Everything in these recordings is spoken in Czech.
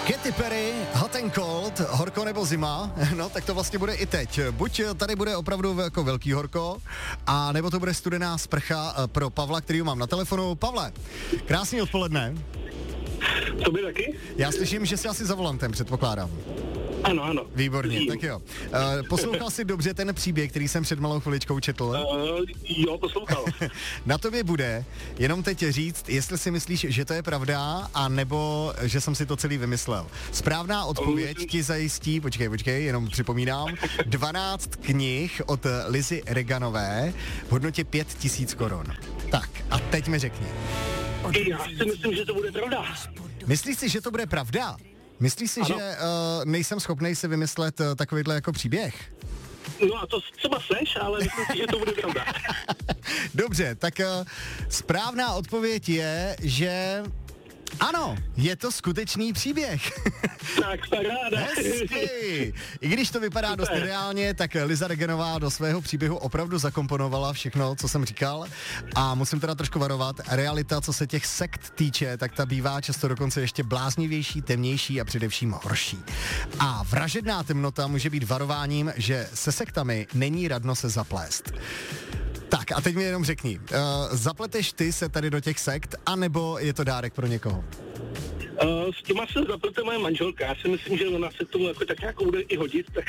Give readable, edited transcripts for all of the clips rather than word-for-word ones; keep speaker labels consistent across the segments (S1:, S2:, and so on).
S1: Katy Perry, Hot and Cold, horko nebo zima, no tak to vlastně bude i teď. Buď tady bude opravdu jako velký horko, a nebo to bude studená sprcha pro Pavla, který mám na telefonu. Pavle, krásný odpoledne.
S2: To by taky?
S1: Já slyším, že jsi asi za volantem, předpokládám.
S2: Ano.
S1: Výborně, tak jo. Poslouchal jsi dobře ten příběh, který jsem před malou chviličkou četl?
S2: Jo, poslouchal.
S1: Na tobě bude jenom teď říct, jestli si myslíš, že to je pravda, a nebo že jsem si to celý vymyslel. Správná odpověď ti zajistí, počkej, jenom připomínám, 12 knih od Lizy Reganové v hodnotě 5 000 korun. Tak, a teď mi řekni.
S2: Já si myslím, že to bude pravda.
S1: Myslíš si, že to bude pravda? Myslíš si,
S2: ano.
S1: že nejsem schopnej si vymyslet takovýhle jako příběh?
S2: No a to třeba seš, ale myslím si, že to bude pravda.
S1: Dobře, tak správná odpověď je, že ano, je to skutečný příběh.
S2: Tak, paráda.
S1: Hezky. I když to vypadá dost nereálně, tak Liza Reganová do svého příběhu opravdu zakomponovala všechno, co jsem říkal. A musím teda trošku varovat, realita, co se těch sekt týče, tak ta bývá často dokonce ještě bláznivější, temnější a především horší. A vražedná temnota může být varováním, že se sektami není radno se zaplést. Tak a teď mi jenom řekni, zapleteš ty se tady do těch sekt, anebo je to dárek pro někoho?
S2: S těma se zaplete moje manželka. Já si myslím, že ona se tomu jako tak nějak bude i hodit, tak...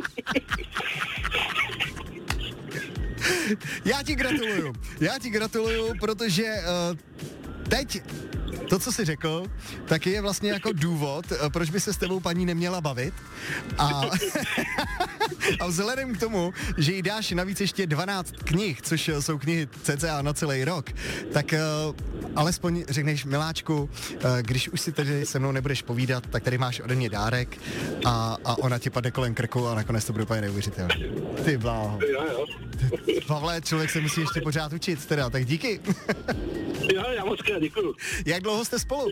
S2: Já ti gratuluju, protože teď to, co jsi řekl, tak je vlastně jako důvod, proč by se s tebou paní neměla bavit. A vzhledem k tomu, že jí dáš navíc ještě 12 knih, což jsou knihy cca na celý rok, tak alespoň řekneš, miláčku, když už si tady se mnou nebudeš povídat, tak tady máš ode mě dárek, a ona ti padne kolem krku a nakonec to bude úplně neuvěřitelné. Ty bláho. Jo.
S1: Pavle, člověk se musí ještě pořád učit, teda, tak díky.
S2: Jo, já moc krát děkuju.
S1: Jak dlouho jste spolu?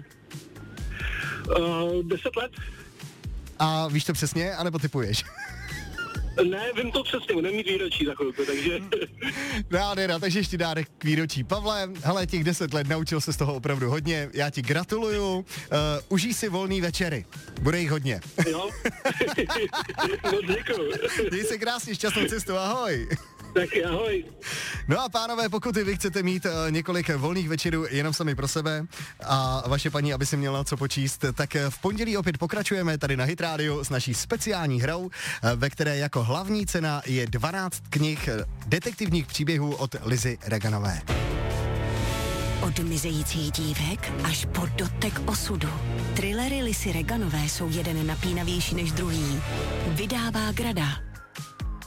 S2: 10 let.
S1: A víš to přesně, anebo typuješ?
S2: Ne, vím to přesně, budeme mít výročí za chvilku, takže...
S1: Nádhera, takže ještě dárek k výročí. Pavle, hele, těch 10 let, naučil se z toho opravdu hodně, já ti gratuluju, užij si volný večery, bude jich hodně.
S2: Jo, moc děkuju.
S1: Dej se krásně, šťastnou cestu, ahoj.
S2: Tak ahoj.
S1: No a pánové, pokud vy chcete mít několik volných večerů jenom sami pro sebe a vaše paní, aby si měla co počíst, tak v pondělí opět pokračujeme tady na Hit Radio s naší speciální hrou, ve které jako hlavní cena je 12 knih detektivních příběhů od Lizy Reganové.
S3: Od mizejících dívek až po dotek osudu. Thrillery Lizy Reganové jsou jeden napínavější než druhý. Vydává Grada.